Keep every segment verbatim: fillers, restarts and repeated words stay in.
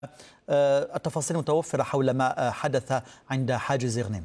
التفاصيل متوفرة حول ما حدث عند حاجز غنيم.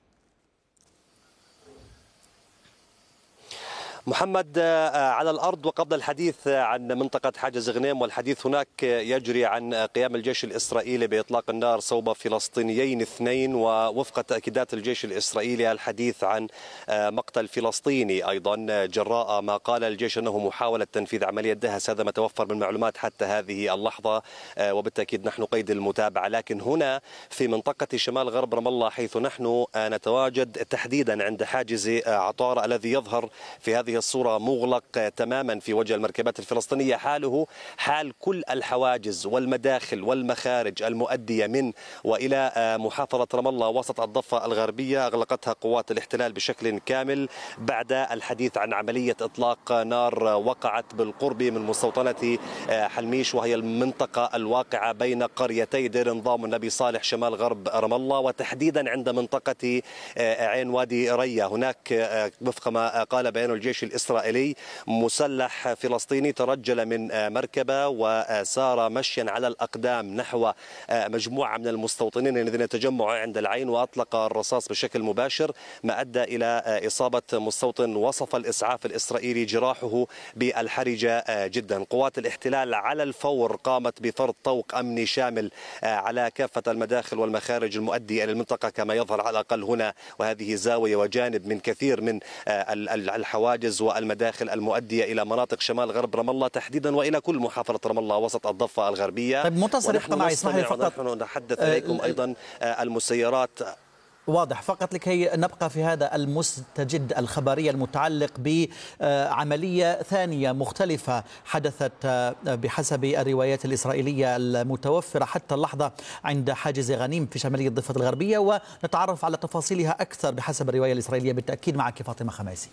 محمد، على الأرض وقبل الحديث عن منطقة حاجز غنيم والحديث هناك يجري عن قيام الجيش الإسرائيلي بإطلاق النار صوب فلسطينيين اثنين، ووفق تأكيدات الجيش الإسرائيلي الحديث عن مقتل فلسطيني أيضا جراء ما قال الجيش أنه محاولة تنفيذ عملية دهس. هذا ما توفر من معلومات حتى هذه اللحظة، وبالتأكيد نحن قيد المتابعة. لكن هنا في منطقة شمال غرب رام الله حيث نحن نتواجد تحديدا عند حاجز عطار الذي يظهر في هذه الصورة مغلق تماما في وجه المركبات الفلسطينية، حاله حال كل الحواجز والمداخل والمخارج المؤدية من وإلى محافظة رام الله وسط الضفة الغربية. أغلقتها قوات الاحتلال بشكل كامل بعد الحديث عن عملية إطلاق نار وقعت بالقرب من مستوطنة حلميش، وهي المنطقة الواقعة بين قريتي دير نظام والنبي صالح شمال غرب رام الله، وتحديدا عند منطقة عين وادي ريا. هناك وفق ما قال بيان الجيش الإسرائيلي مسلح فلسطيني ترجل من مركبة وسار مشيا على الأقدام نحو مجموعة من المستوطنين الذين تجمعوا عند العين، وأطلق الرصاص بشكل مباشر ما أدى إلى إصابة مستوطن وصف الإسعاف الإسرائيلي جراحه بالحرجة جدا. قوات الاحتلال على الفور قامت بفرض طوق أمني شامل على كافة المداخل والمخارج المؤدية إلى المنطقة كما يظهر على الأقل هنا، وهذه زاوية وجانب من كثير من الحواجز والمداخل المؤدية إلى مناطق شمال غرب رام الله تحديدا وإلى كل محافظة رام الله وسط الضفة الغربية. طيب منتصر، ابقى معي، اسمح لي فقط نحن نتحدث إليكم أيضا المسيرات. واضح، فقط لكي نبقى في هذا المستجد الخبري المتعلق بعملية ثانية مختلفة حدثت بحسب الروايات الإسرائيلية المتوفرة حتى اللحظة عند حاجز غنيم في شمالية الضفة الغربية، ونتعرف على تفاصيلها أكثر بحسب الرواية الإسرائيلية بالتأكيد معك فاطمة خماسي.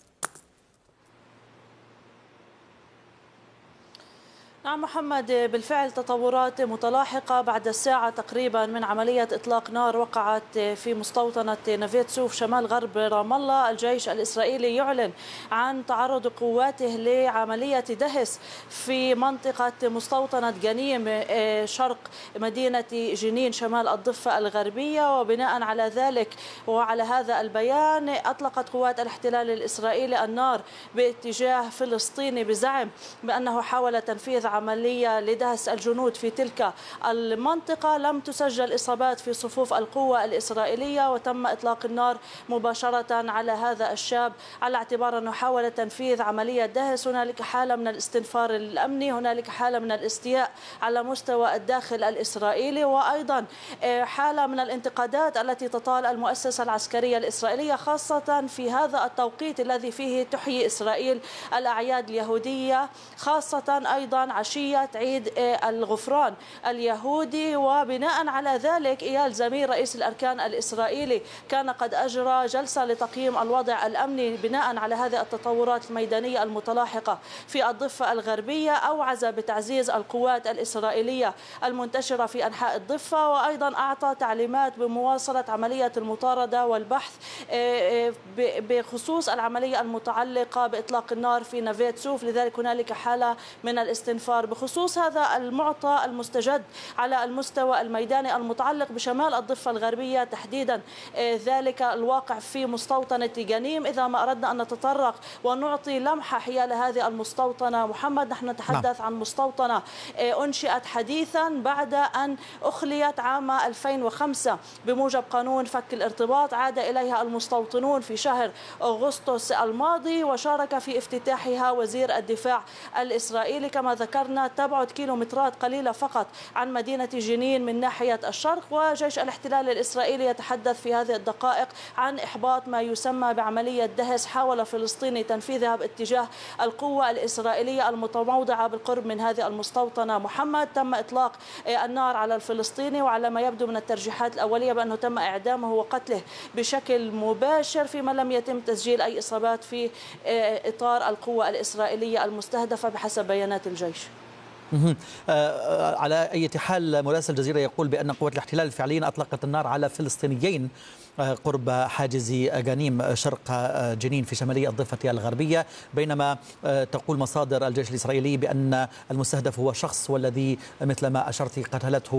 نعم محمد، بالفعل تطورات متلاحقة بعد الساعة تقريبا من عملية إطلاق نار وقعت في مستوطنة نفيت سوف شمال غرب رام الله. الجيش الإسرائيلي يعلن عن تعرض قواته لعملية دهس في منطقة مستوطنة غنيم شرق مدينة جنين شمال الضفة الغربية، وبناء على ذلك وعلى هذا البيان أطلقت قوات الاحتلال الإسرائيلي النار باتجاه فلسطيني بزعم بأنه حاول تنفيذ عملية لدهس الجنود في تلك المنطقة. لم تسجل إصابات في صفوف القوة الإسرائيلية، وتم إطلاق النار مباشرة على هذا الشاب على اعتبار أنه حاول تنفيذ عملية دهس. هنالك حالة من الاستنفار الأمني، هنالك حالة من الاستياء على مستوى الداخل الإسرائيلي، وأيضا حالة من الانتقادات التي تطال المؤسسة العسكرية الإسرائيلية خاصة في هذا التوقيت الذي فيه تحيي إسرائيل الأعياد اليهودية، خاصة أيضا عشية عيد الغفران اليهودي. وبناء على ذلك إيال زمير رئيس الأركان الإسرائيلي كان قد أجرى جلسة لتقييم الوضع الأمني بناء على هذه التطورات الميدانية المتلاحقة في الضفة الغربية. أوعز بتعزيز القوات الإسرائيلية المنتشرة في أنحاء الضفة، وأيضا أعطى تعليمات بمواصلة عملية المطاردة والبحث بخصوص العملية المتعلقة بإطلاق النار في نفيت سوف. لذلك هنالك حالة من الاستنفار بخصوص هذا المعطى المستجد على المستوى الميداني المتعلق بشمال الضفة الغربية تحديدا، ذلك الواقع في مستوطنة غنيم. إذا ما أردنا أن نتطرق ونعطي لمحة حيال هذه المستوطنة محمد، نحن نتحدث عن مستوطنة أنشئت حديثا بعد أن أخليت عام ألفين وخمسة بموجب قانون فك الارتباط. عاد إليها المستوطنون في شهر أغسطس الماضي، وشارك في افتتاحها وزير الدفاع الإسرائيلي. كما ذكرنا تبعد كيلومترات قليلة فقط عن مدينة جنين من ناحية الشرق، وجيش الاحتلال الإسرائيلي يتحدث في هذه الدقائق عن إحباط ما يسمى بعملية دهس حاول فلسطيني تنفيذها باتجاه القوة الإسرائيلية المتموضعة بالقرب من هذه المستوطنة. محمد، تم إطلاق النار على الفلسطيني، وعلى ما يبدو من الترجيحات الأولية بأنه تم إعدامه وقتله بشكل مباشر، فيما لم يتم تسجيل أي إصابات في إطار القوة الإسرائيلية المستهدفة بحسب بيانات الجيش. على أي حال مراسل الجزيرة يقول بأن قوات الاحتلال فعليا أطلقت النار على فلسطينيين قرب حاجز غنيم شرق جنين في شمالي الضفة الغربية، بينما تقول مصادر الجيش الإسرائيلي بأن المستهدف هو شخص والذي مثل ما أشرت قتلته